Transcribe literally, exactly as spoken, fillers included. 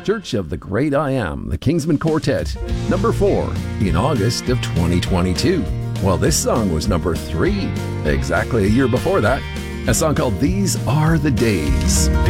Church of the Great I Am, the Kingsmen Quartet, number four in August of twenty twenty-two. Well, this song was number three exactly a year before that. A song called These Are the Days.